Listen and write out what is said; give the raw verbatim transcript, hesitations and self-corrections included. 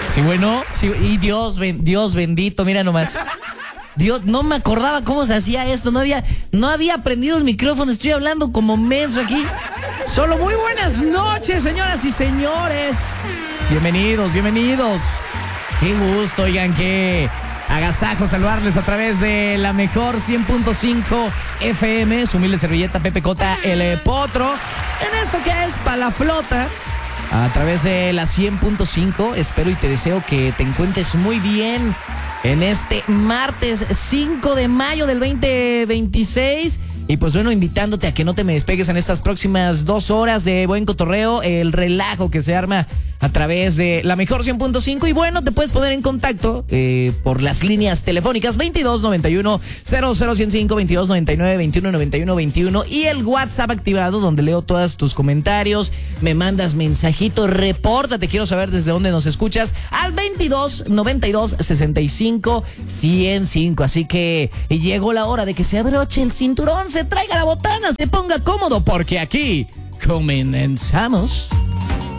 Sí, bueno, sí, y Dios, Dios bendito, mira nomás. Dios, no me acordaba cómo se hacía esto, no había, no había prendido el micrófono, estoy hablando como menso aquí. Solo muy buenas noches, señoras y señores. Bienvenidos, bienvenidos. Qué gusto, oigan, qué agasajo saludarles a través de la mejor cien punto cinco F M, su humilde servilleta Pepe Cota, el Potro, en esto que es Pa' la Flota, a través de la cien punto cinco. Espero y te deseo que te encuentres muy bien en este martes cinco de mayo del veinte veintiséis. Y pues bueno, invitándote a que no te me despegues en estas próximas dos horas de buen cotorreo, el relajo que se arma a través de la mejor cien punto cinco. Y bueno, te puedes poner en contacto eh, por las líneas telefónicas veintidós noventa y uno cero cero ciento cinco, veintidós noventa y nueve veintiuno noventa y uno veintiuno y el WhatsApp activado donde leo todos tus comentarios, me mandas mensajito, repórtate, quiero saber desde dónde nos escuchas, al veintidós noventa y dos sesenta y cinco ciento cinco. Así que llegó la hora de que se abroche el cinturón, se traiga la botana, se ponga cómodo, porque aquí comenzamos.